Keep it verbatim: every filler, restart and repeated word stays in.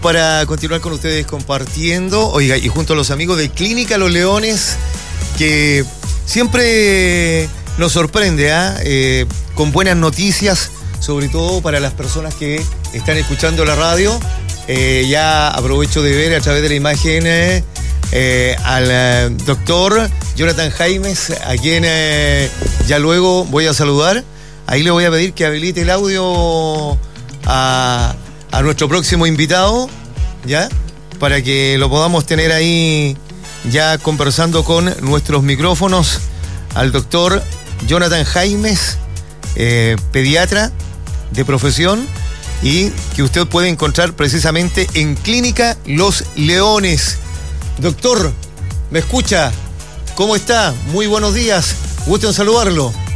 Para continuar con ustedes compartiendo, oiga, y junto a los amigos de Clínica Los Leones, que siempre nos sorprende, ¿eh? Eh, con buenas noticias, sobre todo para las personas que están escuchando la radio. Eh, ya aprovecho de ver a través de la imagen eh, eh, al eh, doctor Jonathan Jaimes, a quien eh, ya luego voy a saludar. Ahí le voy a pedir que habilite el audio a... a nuestro próximo invitado, ¿ya? Para que lo podamos tener ahí ya conversando con nuestros micrófonos, al doctor Jonathan Jaimes, eh, pediatra de profesión, y que usted puede encontrar precisamente en Clínica Los Leones. Doctor, ¿me escucha? ¿Cómo está? Muy buenos días, gusto en saludarlo.